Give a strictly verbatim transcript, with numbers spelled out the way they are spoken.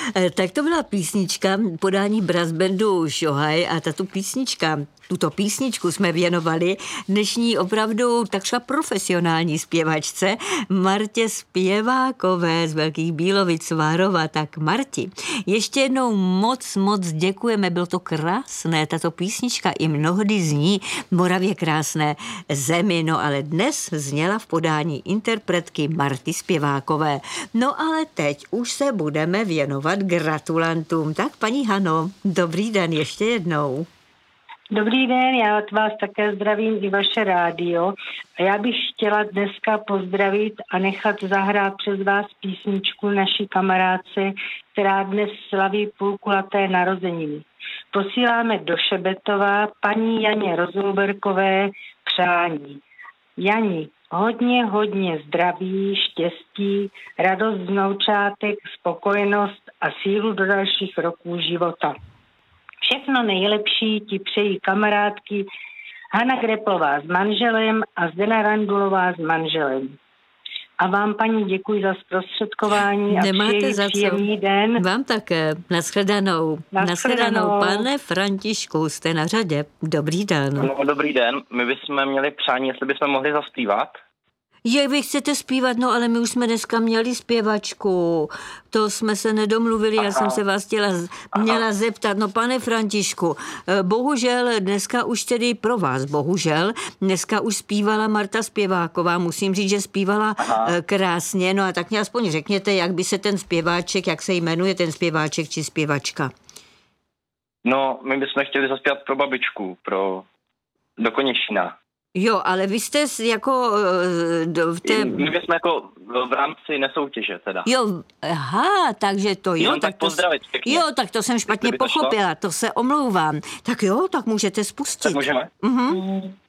Eh, Tak to byla písnička podání brassbandu Šohaj a tato písnička, tuto písničku jsme věnovali dnešní opravdu takřka profesionální zpěvačce Martě Zpěvákové z Velkých Bílovic Svárova. Tak Marti, ještě jednou moc, moc děkujeme, bylo to krásné, tato písnička i mnohdy zní v Moravě krásné zemi, no ale dnes zněla v podání interpretky Marty Zpěvákové. No ale teď už se budeme věnovat gratulantům. Tak paní Hano, dobrý den ještě jednou. Dobrý den, já od vás také zdravím i vaše rádio. A já bych chtěla dneska pozdravit a nechat zahrát přes vás písničku naší kamarádce, která dnes slaví půlkulaté narozeniny. Posíláme do Šebetová paní Janě Rozumberkové přání. Jani, hodně, hodně zdraví, štěstí, radost z vnoučátek, spokojenost a sílu do dalších roků života. Všechno nejlepší ti přejí kamarádky Hana Greplová s manželem a Zdena Randulová s manželem. A vám, paní, děkuji za zprostředkování a Nemáte přeji za příjemný co. den. Vám také. Nashledanou. Nashledanou. Pane Františku, jste na řadě. Dobrý den. No, dobrý den. My bychom měli přání, jestli bychom mohli zaspívat. Je, vy chcete zpívat, no ale my už jsme dneska měli zpěvačku. To jsme se nedomluvili, já jsem se vás chtěla, měla zeptat. No pane Františku, bohužel dneska už tedy pro vás, bohužel, dneska už zpívala Marta Zpěváková. Musím říct, že zpívala Aha. krásně. No a tak mě aspoň řekněte, jak by se ten zpěváček, jak se jmenuje ten zpěváček či zpěvačka? No, my bychom chtěli zaspívat pro babičku, pro do Konečina. Jo, ale vy jste jako do, v té... My bychom jako v rámci nesoutěže teda. Jo, aha, takže to jo. Jenom tak, tak to, pozdravit pěkně. Jo, tak to jsem špatně to pochopila, to se omlouvám. Tak jo, tak můžete spustit. Tak můžeme? Mhm.